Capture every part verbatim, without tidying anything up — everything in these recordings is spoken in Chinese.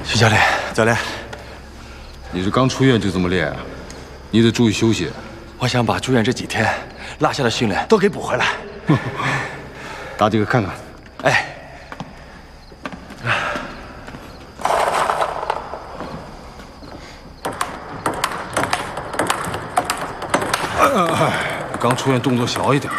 徐教练，教练， 你是刚出院就这么练啊？你得注意休息。 我想把住院这几天落下的训练都给补回来。 打几个看看。 哎。 刚出院，动作小一点。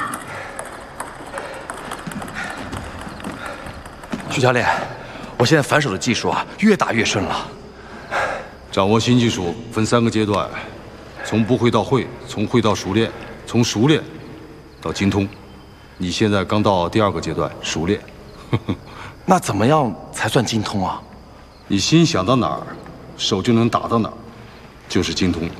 徐教练，我现在反手的技术啊，越打越顺了。 掌握新技术分三个阶段，从不会到会，从会到熟练，从熟练到精通。你现在刚到第二个阶段，熟练。 那怎么样才算精通啊？ 你心想到哪儿，手就能打到哪儿，就是精通。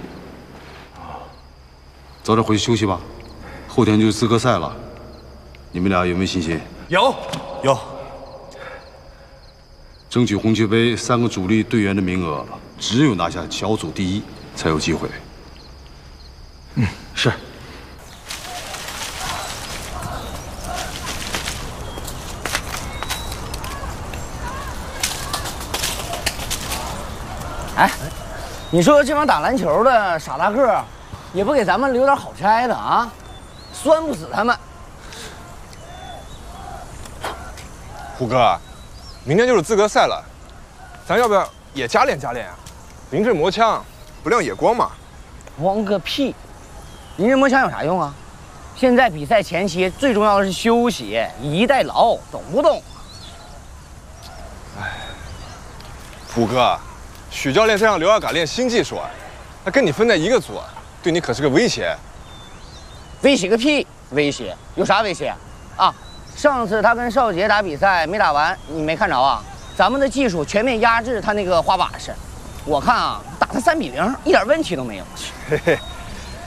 早点回去休息吧，后天就是资格赛了。你们俩有没有信心？ 有，有。 争取红雀杯三个主力队员的名额，只有拿下小组第一才有机会。 嗯，是。 哎，你说这帮打篮球的傻大个，也不给咱们留点好差的啊？酸不死他们。 虎哥，明天就是资格赛了，咱要不要也加练加练啊？临阵磨枪，不亮眼光嘛。 光个屁！临阵磨枪有啥用啊？现在比赛前期最重要的是休息，以逸待劳，懂不懂？ 哎，虎哥，许教练这样留下岗练新技术啊，那跟你分在一个组，对你可是个威胁。 威胁个屁！威胁有啥威胁啊？上次他跟邵杰打比赛没打完，你没看着啊？咱们的技术全面压制他那个花把式，我看啊，打他三比零一点问题都没有。 嘿嘿，